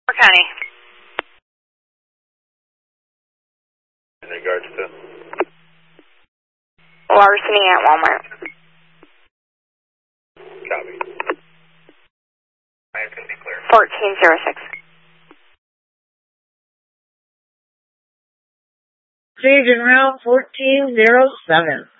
County. In regards to? Larceny at Walmart. Copy. I can be clear. 1406. Stage en route 1407.